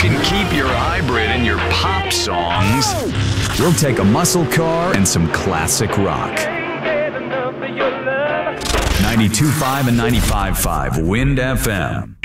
can keep your hybrid and your pop songs, we'll take a muscle car and some classic rock. 92.5 and 95.5 Wind FM.